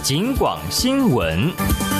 警广新闻。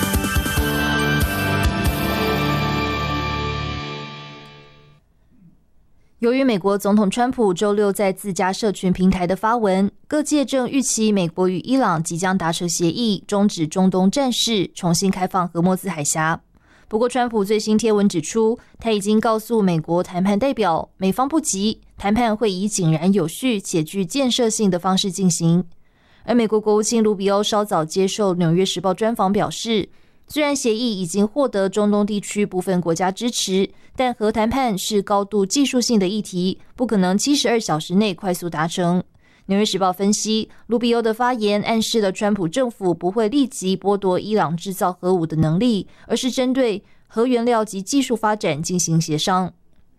由于美国总统川普周六在自家社群平台的发文，各界正预期美国与伊朗即将达成协议，终止中东战事，重新开放荷默兹海峡。不过，川普最新贴文指出，他已经告诉美国谈判代表，美方不急，谈判会以井然有序且具建设性的方式进行。而美国国务卿卢比欧稍早接受《纽约时报》专访表示，虽然协议已经获得中东地区部分国家支持，但核谈判是高度技术性的议题，不可能72小时内快速达成。纽约时报分析，卢比欧的发言暗示了川普政府不会立即剥夺伊朗制造核武的能力，而是针对核原料及技术发展进行协商。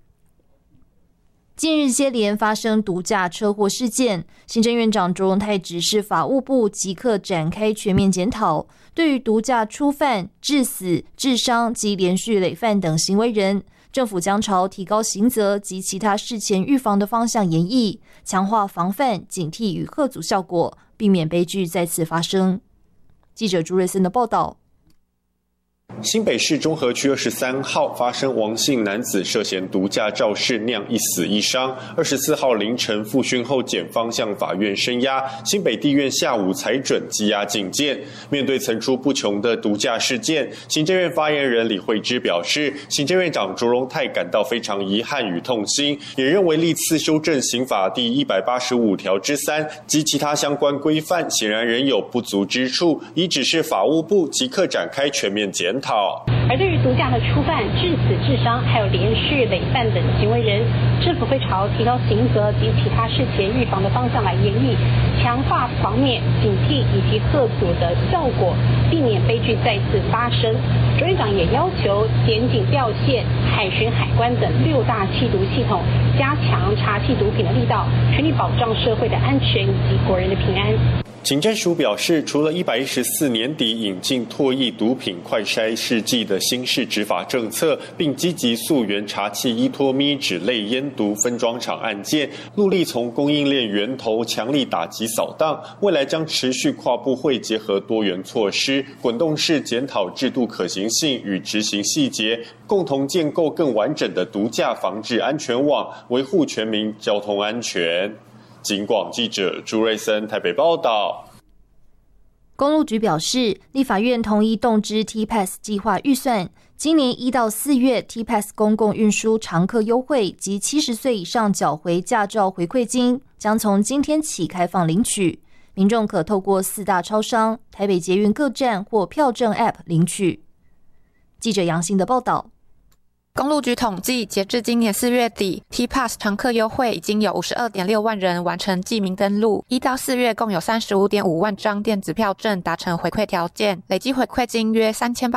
近日接连发生毒驾车祸事件，行政院长卓荣泰指示法务部即刻展开全面检讨，对于毒驾初犯、致死、致伤及连续累犯等行为人，政府将朝提高刑责及其他事前预防的方向研议，强化防范、警惕与吓阻效果，避免悲剧再次发生。记者朱瑞森的报道。 新北市中和区23号发生王姓男子涉嫌毒驾肇事酿一死一伤。24号凌晨复讯后，检方向法院声押，新北地院下午裁准羁押禁见。面对层出不穷的毒驾事件，行政院发言人李惠芝表示，行政院长卓荣泰感到非常遗憾与痛心，也认为历次修正刑法第185条之3及其他相关规范显然仍有不足之处，已指示法务部即刻展开全面检讨。 而对于毒驾的初犯、致死、致伤，还有连续累犯等行为人，政府会朝提高刑责及其他事前预防的方向来研议，强化防免、警惕以及吓阻的效果，避免悲剧再次发生。卓院长也要求检警调线、海巡、海关等6大缉毒系统，加强查缉毒品的力道，全力保障社会的安全以及国人的平安。 警政署表示，除了114年底引进唾液毒品快筛试剂的新式执法政策，并积极溯源查缉依托咪脂类烟毒分装厂案件，陆力从供应链源头强力打击扫荡，未来将持续跨部会结合多元措施，滚动式检讨制度可行性与执行细节，共同建构更完整的毒驾防治安全网，维护全民交通安全。警广记者朱瑞森台北报道。 公路局表示，立法院同意动支 T-Pass 计划预算，今年1到4月 T-Pass 公共运输常客优惠及70岁以上缴回驾照回馈金将从今天起开放领取，民众可透过4大超商、台北捷运各站或票证 App 领取。记者杨欣的报道。 公路局统计，截至今年4月底 ，T-Pass 常客优惠已经有 52.6 万人完成记名登录，1到4月共有 35.5 万张电子票证达成回馈条件，累计回馈金约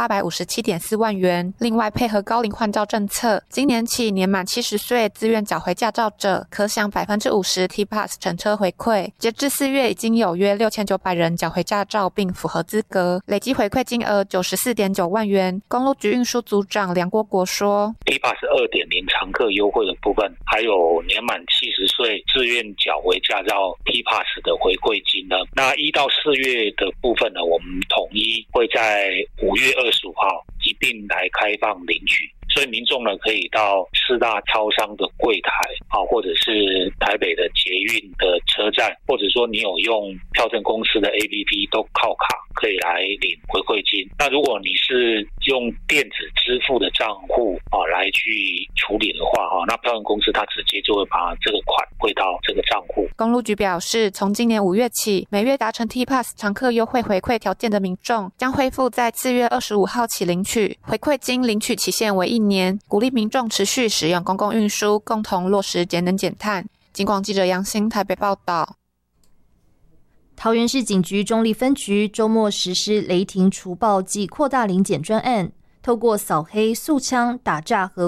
3857.4 万元。另外，配合高龄换照政策，今年起年满70岁自愿缴回驾照者，可享 50% T-Pass 乘车回馈。截至4月，已经有约6900人缴回驾照并符合资格，累计回馈金额 94.9 万元。公路局运输组长梁国国说 ，T-Pass 2.0 常客优惠的部分，还有年满70岁自愿缴回驾照 T-Pass 的回馈金呢。那1到4月的部分呢，我们统一会在5月25号一并来开放领取。所以民众呢，可以到4大超商的柜台或者是台北的捷运的车站，或者说你有用票证公司的 APP 都靠卡可以来领回馈金。那如果你是用电子支付的账户来去处理的话，那票证公司它直接就会把这个款汇到这个账户。 公路局表示，从今年5月起，每月达成 T-Pass 常客优惠回馈条件的民众将恢复在4月25号起领取回馈金，领取期限为1年，鼓励民众持续使用公共运输，共同落实节能减碳。警广记者杨欣台北报道。 桃园市警局中坜分局周末实施雷霆除暴暨扩大临检专案，透过扫黑、肃枪、打诈和